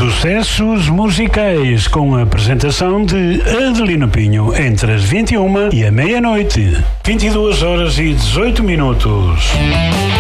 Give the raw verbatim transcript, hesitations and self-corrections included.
Sucessos musicais com a apresentação de Adelino Pinho entre as vinte e uma e a meia-noite. vinte e duas horas e dezoito minutos.